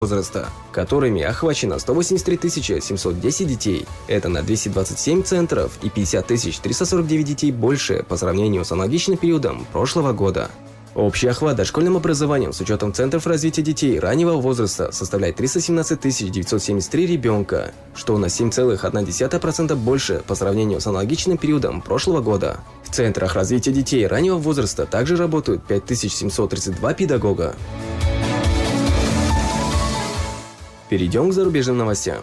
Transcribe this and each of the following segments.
возраста, которыми охвачено 183 710 детей. Это на 227 центров и 50 349 детей больше по сравнению с аналогичным периодом прошлого года. Общий охват дошкольным образованием с учетом центров развития детей раннего возраста составляет 317 973 ребенка, что на 7,1% больше по сравнению с аналогичным периодом прошлого года. В центрах развития детей раннего возраста также работают 5732 педагога. Перейдем к зарубежным новостям.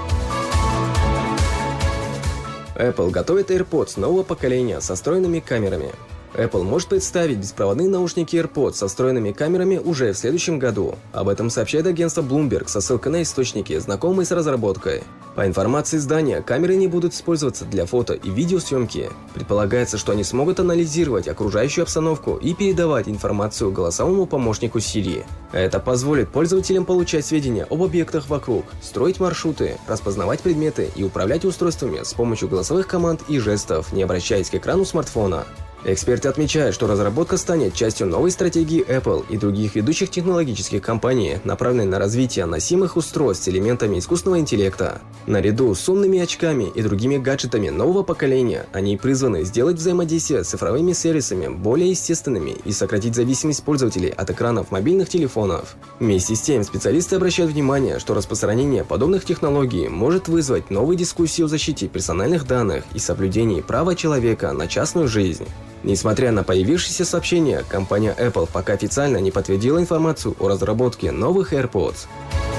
Apple готовит AirPods нового поколения со встроенными камерами. Apple может представить беспроводные наушники AirPods со встроенными камерами уже в следующем году. Об этом сообщает агентство Bloomberg со ссылкой на источники, знакомые с разработкой. По информации издания, камеры не будут использоваться для фото и видеосъемки. Предполагается, что они смогут анализировать окружающую обстановку и передавать информацию голосовому помощнику Siri. Это позволит пользователям получать сведения об объектах вокруг, строить маршруты, распознавать предметы и управлять устройствами с помощью голосовых команд и жестов, не обращаясь к экрану смартфона. Эксперты отмечают, что разработка станет частью новой стратегии Apple и других ведущих технологических компаний, направленной на развитие носимых устройств с элементами искусственного интеллекта. Наряду с умными очками и другими гаджетами нового поколения, они призваны сделать взаимодействие с цифровыми сервисами более естественными и сократить зависимость пользователей от экранов мобильных телефонов. Вместе с тем, специалисты обращают внимание, что распространение подобных технологий может вызвать новые дискуссии о защите персональных данных и соблюдении права человека на частную жизнь. Несмотря на появившиеся сообщения, компания Apple пока официально не подтвердила информацию о разработке новых AirPods.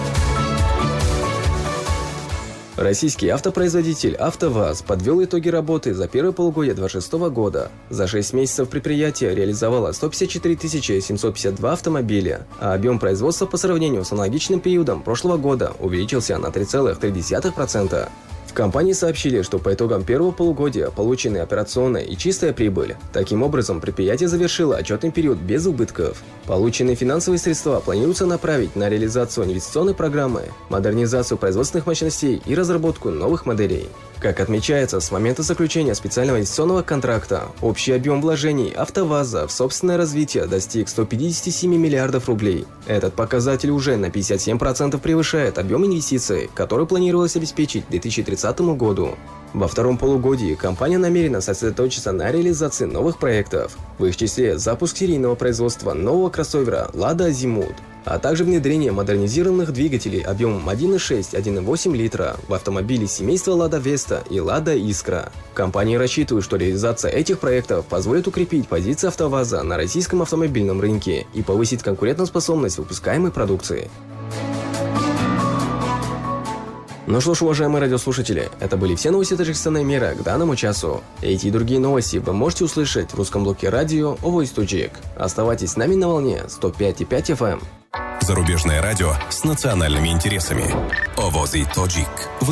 Российский автопроизводитель АвтоВАЗ подвел итоги работы за первое полугодие 2026 года. За 6 месяцев предприятие реализовало 154 752 автомобиля, а объем производства по сравнению с аналогичным периодом прошлого года увеличился на 3,3%. В компании сообщили, что по итогам первого полугодия получены операционная и чистая прибыль. Таким образом, предприятие завершило отчетный период без убытков. Полученные финансовые средства планируется направить на реализацию инвестиционной программы, модернизацию производственных мощностей и разработку новых моделей. Как отмечается, с момента заключения специального инвестиционного контракта общий объем вложений АвтоВАЗа в собственное развитие достиг 157 миллиардов рублей. Этот показатель уже на 57% превышает объем инвестиций, который планировалось обеспечить к 2030 году. Во втором полугодии компания намерена сосредоточиться на реализации новых проектов, в их числе запуск серийного производства нового кроссовера Lada Azimut, а также внедрение модернизированных двигателей объемом 1,6-1,8 литра в автомобили семейства Lada Vesta и Lada Iskra. Компании рассчитывают, что реализация этих проектов позволит укрепить позиции АвтоВАЗа на российском автомобильном рынке и повысить конкурентоспособность выпускаемой продукции. Ну что ж, уважаемые радиослушатели, это были все новости Таджикистана и мира к данному часу. Эти и другие новости вы можете услышать в русском блоке радио Voice Tajik. Оставайтесь с нами на волне 105,5 FM. Зарубежное радио с национальными интересами. Voice Tajik.